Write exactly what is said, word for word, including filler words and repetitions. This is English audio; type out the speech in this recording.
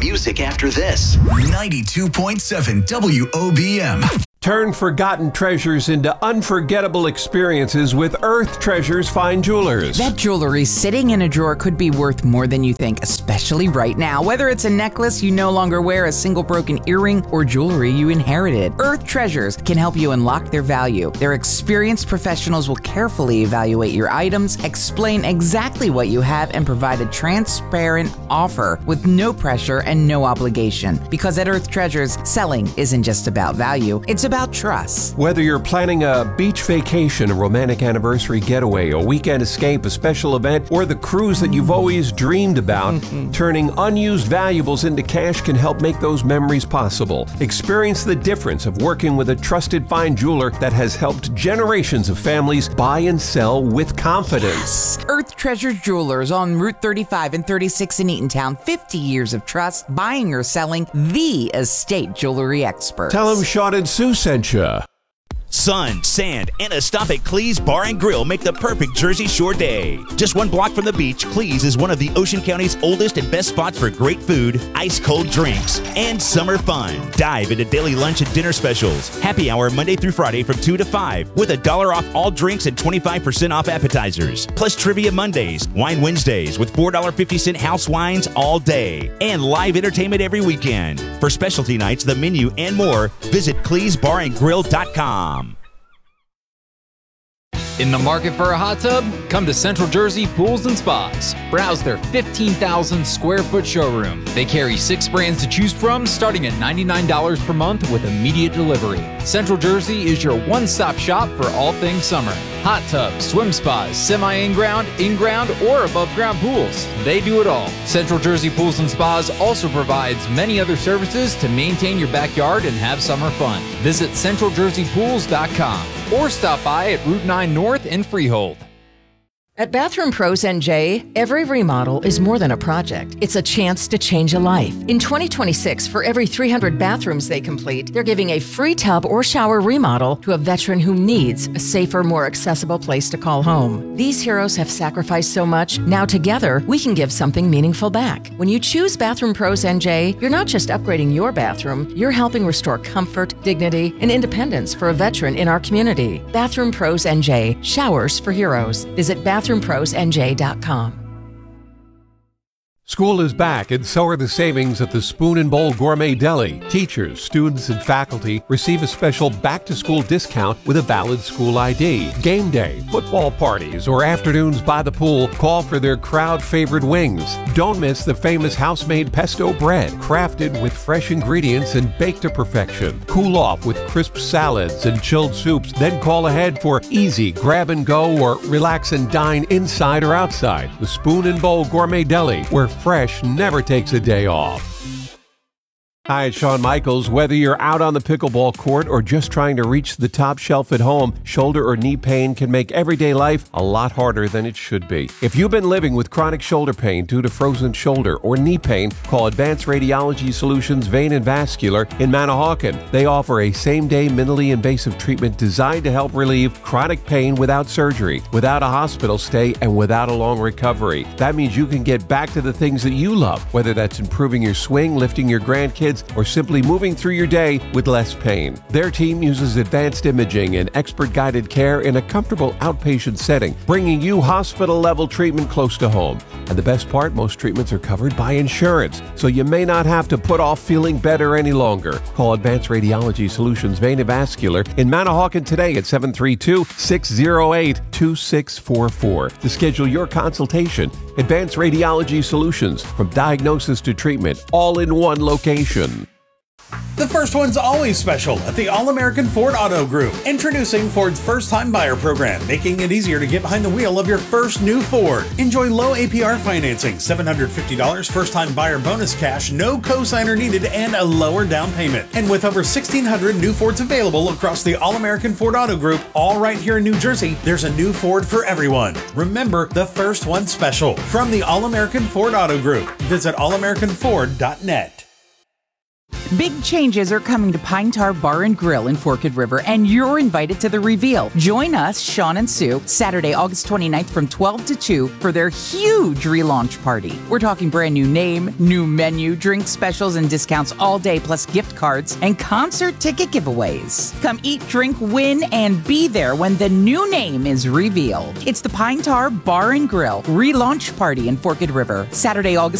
music after this. ninety-two point seven W O B M. Turn forgotten treasures into unforgettable experiences with Earth Treasures Fine Jewelers. That jewelry sitting in a drawer could be worth more than you think, especially right now. Whether it's a necklace you no longer wear, a single broken earring, or jewelry you inherited, Earth Treasures can help you unlock their value. Their experienced professionals will carefully evaluate your items, explain exactly what you have, and provide a transparent offer with no pressure and no obligation. Because at Earth Treasures, selling isn't just about value, it's about trust. Whether you're planning a beach vacation, a romantic anniversary getaway, a weekend escape, a special event, or the cruise that you've always dreamed about, turning unused valuables into cash can help make those memories possible. Experience the difference of working with a trusted fine jeweler that has helped generations of families buy and sell with confidence. Yes. Earth Treasure Jewelers on Route thirty-five and thirty-six in Eatontown. fifty years of trust, buying or selling, the estate jewelry experts. Tell them Sean and Sue sent you. Sun, sand, and a stop at Cleese Bar and Grill make the perfect Jersey Shore day. Just one block from the beach, Cleese is one of the Ocean County's oldest and best spots for great food, ice-cold drinks, and summer fun. Dive into daily lunch and dinner specials. Happy hour Monday through Friday from two to five with a dollar off all drinks and twenty-five percent off appetizers. Plus Trivia Mondays, Wine Wednesdays with four dollars and fifty cents house wines all day. And live entertainment every weekend. For specialty nights, the menu, and more, visit cleese bar and grill dot com. In the market for a hot tub? Come to Central Jersey Pools and Spas. Browse their fifteen thousand square foot showroom. They carry six brands to choose from, starting at ninety-nine dollars per month with immediate delivery. Central Jersey is your one-stop shop for all things summer. Hot tubs, swim spas, semi-in-ground, in-ground, or above-ground pools. They do it all. Central Jersey Pools and Spas also provides many other services to maintain your backyard and have summer fun. Visit central jersey pools dot com or stop by at Route nine North in Freehold. At Bathroom Pros N J, every remodel is more than a project. It's a chance to change a life. In twenty twenty-six, for every three hundred bathrooms they complete, they're giving a free tub or shower remodel to a veteran who needs a safer, more accessible place to call home. These heroes have sacrificed so much. Now together, we can give something meaningful back. When you choose Bathroom Pros N J, you're not just upgrading your bathroom, you're helping restore comfort, dignity, and independence for a veteran in our community. Bathroom Pros N J, showers for heroes. Visit bathroom pros n j dot com. School is back, and so are the savings at the Spoon and Bowl Gourmet Deli. Teachers, students, and faculty receive a special back-to-school discount with a valid school I D. Game day, football parties, or afternoons by the pool call for their crowd-favorite wings. Don't miss the famous house-made pesto bread, crafted with fresh ingredients and baked to perfection. Cool off with crisp salads and chilled soups, then call ahead for easy grab-and-go or relax and dine inside or outside. The Spoon and Bowl Gourmet Deli, where fresh never takes a day off. Hi, it's Shawn Michaels. Whether you're out on the pickleball court or just trying to reach the top shelf at home, shoulder or knee pain can make everyday life a lot harder than it should be. If you've been living with chronic shoulder pain due to frozen shoulder or knee pain, call Advanced Radiology Solutions Vein and Vascular in Manahawkin. They offer a same-day minimally invasive treatment designed to help relieve chronic pain without surgery, without a hospital stay, and without a long recovery. That means you can get back to the things that you love, whether that's improving your swing, lifting your grandkids, or simply moving through your day with less pain. Their team uses advanced imaging and expert-guided care in a comfortable outpatient setting, bringing you hospital-level treatment close to home. And the best part, most treatments are covered by insurance, so you may not have to put off feeling better any longer. Call Advanced Radiology Solutions Vein and Vascular in Manahawkin today at seven three two, six zero eight, two six four four to schedule your consultation. Advanced Radiology Solutions, from diagnosis to treatment, all in one location. The first one's always special at the All-American Ford Auto Group. Introducing Ford's first-time buyer program, making it easier to get behind the wheel of your first new Ford. Enjoy low A P R financing, seven hundred fifty dollars first-time buyer bonus cash, no cosigner needed, and a lower down payment. And with over sixteen hundred new Fords available across the All-American Ford Auto Group, all right here in New Jersey, there's a new Ford for everyone. Remember, the first one's special. From the All-American Ford Auto Group, visit all american ford dot net. Big changes are coming to Pine Tar Bar and Grill in Forked River, and you're invited to the reveal. Join us, Sean and Sue, Saturday, August twenty-ninth from twelve to two for their huge relaunch party. We're talking brand new name, new menu, drink specials, and discounts all day, plus gift cards and concert ticket giveaways. Come eat, drink, win, and be there when the new name is revealed. It's the Pine Tar Bar and Grill relaunch party in Forked River, Saturday, August